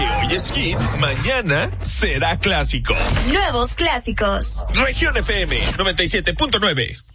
hoy es hit, mañana será clásico. Nuevos clásicos. Región FM 97.9.